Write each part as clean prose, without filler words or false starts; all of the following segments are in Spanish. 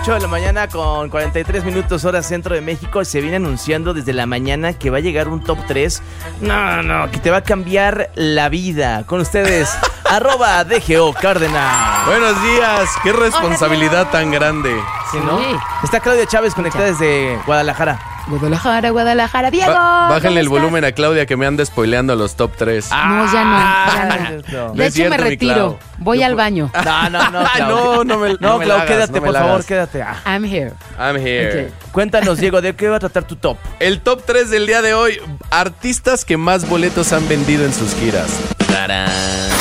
8 de la mañana con 43 minutos hora centro de México. Se viene anunciando desde la mañana que va a llegar un top 3. No, que te va a cambiar la vida. Con ustedes, @DGO Cárdenas. Buenos días, qué responsabilidad tan grande. ¿Sí, no? Está Claudia Chávez conectada desde Guadalajara. Guadalajara, Diego. Bájenle el volumen a Claudia que me anda spoileando los top 3. No, ya no. De hecho, me retiro. Voy al baño. No, Clau, quédate, por favor, quédate. I'm here. Okay. Cuéntanos, Diego, ¿de qué va a tratar tu top? El top 3 del día de hoy, artistas que más boletos han vendido en sus giras. ¡Tarán!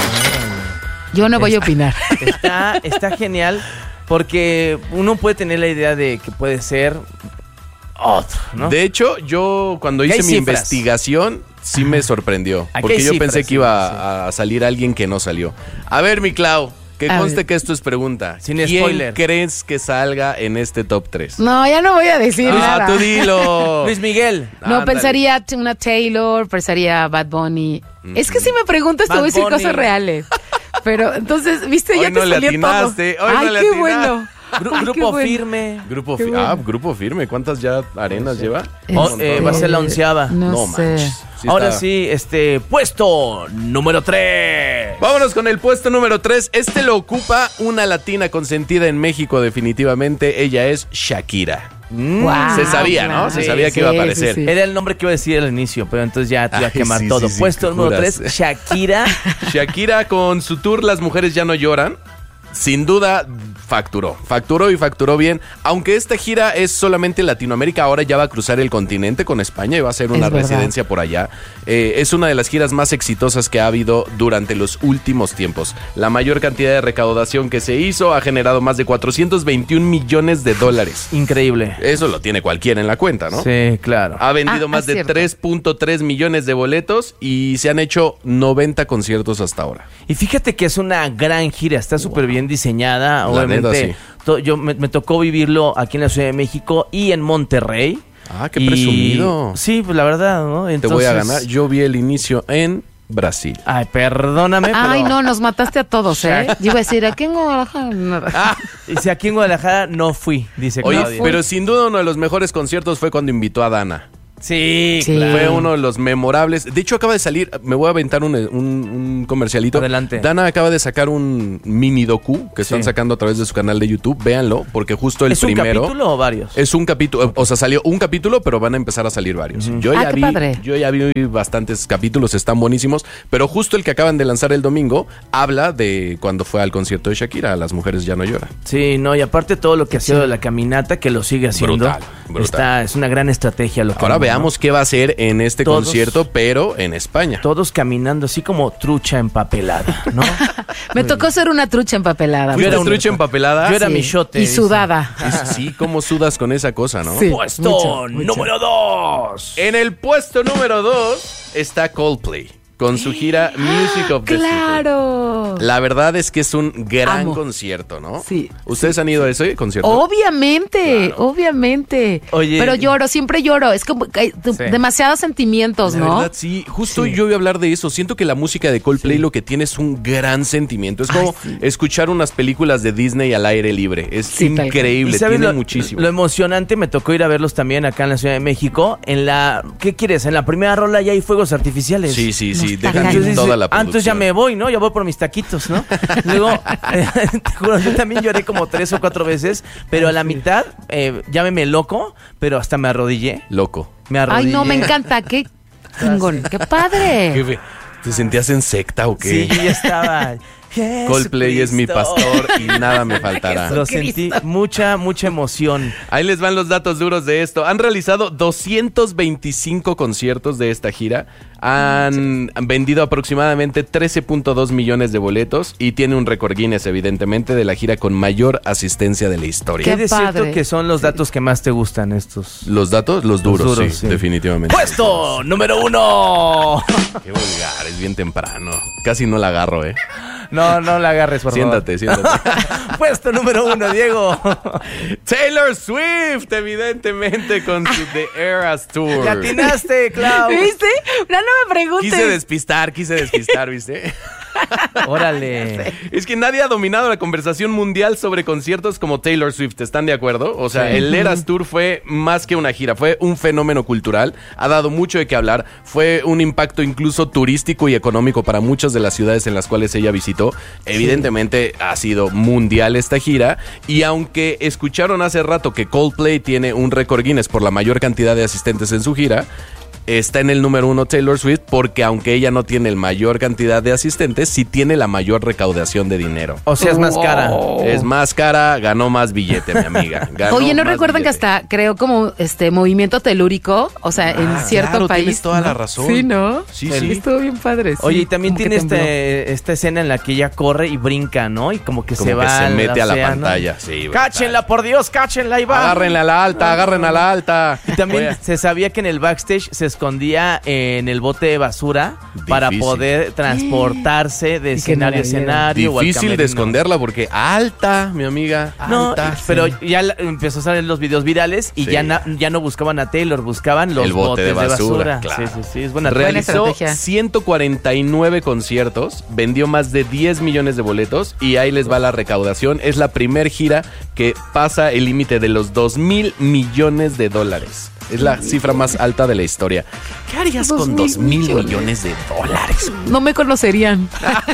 Yo no voy a opinar. Está genial porque uno puede tener la idea de que puede ser otro, ¿no? De hecho, yo cuando hice mi investigación, sí me sorprendió. Porque yo pensé que iba a salir alguien que no salió. A ver, mi Clau, que conste que esto es pregunta. Sin ¿Quién spoiler crees que salga en este top 3? No, ya no voy a decir nada. Tú dilo. Luis Miguel. No, pensaría una Taylor, pensaría Bad Bunny. Es que si me preguntas te voy a decir cosas reales. Pero entonces, viste, hoy ya te salió todo. Ay, qué bueno. Grupo Firme. Grupo Firme. ¿Cuántas ya arenas lleva? Va a ser la 11ª. No sé. Manches. Sí Ahora sí, puesto número 3. Vámonos con el puesto número 3. Lo ocupa una latina consentida en México definitivamente. Ella es Shakira. Wow, se sabía, claro. ¿no? Se sabía que iba a aparecer. Sí. Era el nombre que iba a decir al inicio, pero entonces ya te iba a quemar todo. Puesto número 3, Shakira. Shakira con su tour Las Mujeres Ya No Lloran. Sin duda facturó bien. Aunque esta gira es solamente Latinoamérica, ahora ya va a cruzar el continente con España y va a hacer una residencia por allá. Es una de las giras más exitosas que ha habido durante los últimos tiempos. La mayor cantidad de recaudación que se hizo ha generado más de $421 millones. Increíble. Eso lo tiene cualquiera en la cuenta, ¿no? Sí, claro. Ha vendido más de 3.3 millones de boletos y se han hecho 90 conciertos hasta ahora. Y fíjate que es una gran gira, está súper bien diseñada. Obviamente, yo me tocó vivirlo aquí en la Ciudad de México y en Monterrey. Ah, qué presumido. Sí, pues la verdad, ¿no? Entonces, te voy a ganar. Yo vi el inicio en Brasil. Ay, perdóname. Ay, no, nos mataste a todos, ¿eh? Yo iba a decir, aquí en Guadalajara. Dice, aquí en Guadalajara no fui, dice Claudia. Oye, pero sin duda uno de los mejores conciertos fue cuando invitó a Dana. Sí, claro. Fue uno de los memorables. De hecho, acaba de salir, me voy a aventar un comercialito. Adelante. Dana acaba de sacar un mini docu que están sacando a través de su canal de YouTube. Véanlo, porque justo el primero... ¿Es un capítulo o varios? Es un capítulo, o sea, salió un capítulo, pero van a empezar a salir varios. Uh-huh. Yo ya vi bastantes capítulos, están buenísimos, pero justo el que acaban de lanzar el domingo habla de cuando fue al concierto de Shakira, Las Mujeres Ya No Lloran. Sí, no, y aparte todo lo que ha sido de la caminata, que lo sigue haciendo. Brutal. Es una gran estrategia lo que ahora veamos qué va a hacer en este concierto, pero en España. Todos caminando así como trucha empapelada, ¿no? Me tocó ser una trucha empapelada. ¿Yo era trucha empapelada? Yo era michote. Y sudada. Sí, cómo sudas con esa cosa, ¿no? Sí, puesto número 2. En el puesto número 2 está Coldplay con su gira Music of the ¡Claro! People. La verdad es que es un gran concierto, ¿no? Sí. ¿Ustedes han ido a ese concierto? Obviamente. Oye. Pero siempre lloro. Es como que hay demasiados sentimientos, La ¿no? verdad, sí. Justo yo voy a hablar de eso. Siento que la música de Coldplay lo que tiene es un gran sentimiento. Es como escuchar unas películas de Disney al aire libre. Es increíble. Tiene muchísimo. Lo emocionante, me tocó ir a verlos también acá en la Ciudad de México. ¿Qué quieres? En la primera rola ya hay fuegos artificiales. Sí. Dejan toda la producción. Entonces ya me voy, ¿no? Ya voy por mis taquitos, ¿no? Luego, te juro, yo también lloré como 3 o 4 veces, pero a la mitad, llámeme loco, pero hasta me arrodillé. Loco. Me arrodillé. Ay, no, me encanta. Qué chingón. Qué padre. ¿Te sentías en secta o qué? Sí, yo ya estaba... Coldplay es mi pastor y nada me faltará. Lo sentí, mucha emoción. Ahí les van los datos duros de esto. Han realizado 225 conciertos de esta gira. Han vendido aproximadamente 13.2 millones de boletos y tiene un récord Guinness, evidentemente, de la gira con mayor asistencia de la historia. ¿Qué es cierto que son los datos que más te gustan estos? ¿Los datos? Los duros, sí, definitivamente. ¡Puesto número 1! Qué vulgar, es bien temprano. Casi no la agarro, ¿eh? No la agarres, por favor. Siéntate. Puesto número 1, Diego. Taylor Swift, evidentemente, con su The Eras Tour. ¡Le atinaste, Clau! ¿Viste? No me preguntes. Quise despistar, ¿viste? Órale. Es que nadie ha dominado la conversación mundial sobre conciertos como Taylor Swift, ¿están de acuerdo? O sea, el Eras Tour fue más que una gira, fue un fenómeno cultural, ha dado mucho de qué hablar, fue un impacto incluso turístico y económico para muchas de las ciudades en las cuales ella visitó. Evidentemente ha sido mundial esta gira, y aunque escucharon hace rato que Coldplay tiene un récord Guinness por la mayor cantidad de asistentes en su gira, está en el número 1 Taylor Swift porque aunque ella no tiene la mayor cantidad de asistentes, sí tiene la mayor recaudación de dinero. O sea, es más cara. Es más cara, ganó más billete, mi amiga. Oye, ¿no recuerdan que hasta creó como movimiento telúrico? O sea, en cierto claro, país. Tienes toda la razón. Sí, ¿no? Sí. Estuvo bien padre. Sí. Oye, y también Como tiene que esta escena en la que ella corre y brinca, ¿no? Y como que se va. Se mete a la océano. pantalla. Sí, ¡Cáchenla, por Dios! ¡Cáchenla, ahí va! Agárrenla a la alta, agarren a la alta. Y también se sabía que en el backstage se escondía en el bote de basura para poder transportarse de escenario a escenario. o al Difícil de camerino. esconderla porque alta, mi amiga. No, alta. pero ya empezó a salir los videos virales y Sí. ya no buscaban a Taylor, buscaban los El bote de botes basura, claro. Sí, es buena Realizó estrategia. 149 conciertos, vendió más de 10 millones de boletos y ahí les va la recaudación. Es la primer gira que pasa el límite de los 2,000 millones de dólares. Es la cifra más alta de la historia. ¿Qué harías con 2,000 millones de dólares? No me conocerían.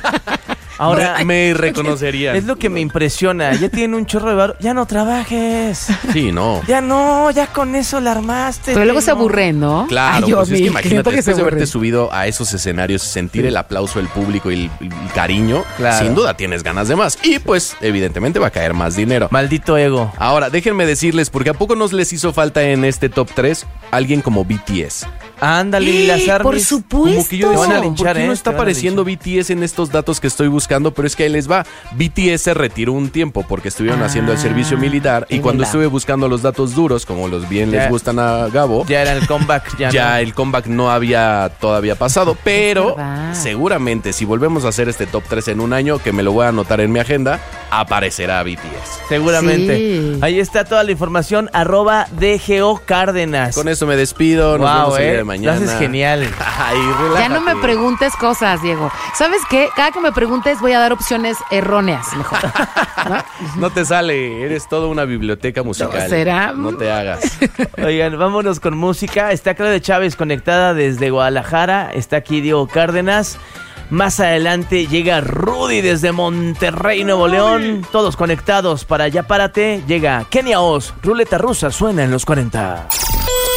Ahora Me reconocerían. es lo que me impresiona. Ya tienen un chorro de varo. Ya no trabajes. Sí, no. Ya con eso la armaste. Pero luego se Taylor. aburren, ¿no? Claro, Ay, yo pues es que siento imagínate, que se después de haberte aburren. subido a esos escenarios, sentir el aplauso del público y el cariño, Claro. sin duda tienes ganas de más. Y pues, evidentemente va a caer más dinero. Maldito ego. Ahora, déjenme decirles, porque ¿a poco nos les hizo falta en este top 3 alguien como BTS? Ándale, y las armies. Por supuesto. Como que yo Te van a decía, linchar, ¿por qué no ¿eh? está Te van a apareciendo BTS en estos datos que estoy buscando? Pero es que ahí les va. BTS se retiró un tiempo porque estuvieron haciendo el servicio militar y es cuando verdad. estuve buscando los datos duros, como los bien Ya. les gustan a Gabo, Ya era el comeback. ya no. el comeback no había todavía pasado, pero verdad. seguramente si volvemos a hacer este top 3 en un año, que me lo voy a anotar en mi agenda, aparecerá BTS. Seguramente. Sí. Ahí está toda la información. @DGO Cárdenas. Con eso me despido, nos vemos el día de mañana. Lo haces genial. Ay, Ya no me relájate. preguntes cosas, Diego. ¿Sabes qué? Cada que me preguntes voy a dar opciones erróneas, mejor. ¿No? No te sale, eres toda una biblioteca musical. No, ¿será? No te hagas. Oigan, vámonos con música. Está Claudia Chávez conectada desde Guadalajara. Está aquí Diego Cárdenas. Más adelante llega Rudy desde Monterrey, Nuevo León. Todos conectados para Ya Párate. Llega Kenia Oz. Ruleta rusa suena en los 40.